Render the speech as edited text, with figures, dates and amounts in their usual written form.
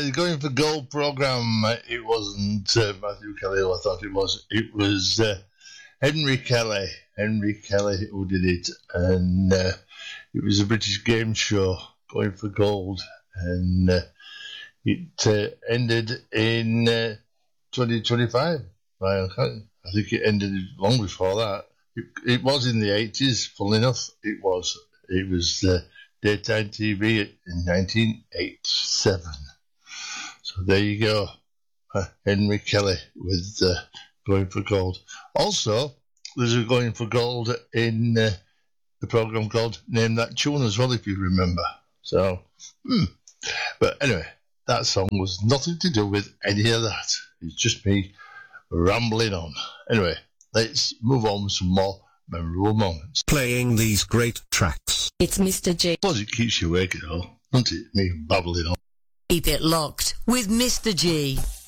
the Going for Gold programme. It wasn't Matthew Kelly who I thought it was. It was Henry Kelly. Henry Kelly who did it. And it was a British game show, Going for Gold. And it ended in 2025. I think it ended long before that. It was in the 80s, funnily enough. It was daytime TV in 1987. So there you go. Henry Kelly with Going for Gold. Also, there's a Going for Gold in the programme called Name That Tune as well, if you remember. So, but anyway, that song was nothing to do with any of that. It's just me rambling on. Anyway, let's move on with some more memorable moments. Playing these great tracks. It's Mr. G. I suppose it keeps you awake, doesn't it? Me babbling on. Keep it locked with Mr. G.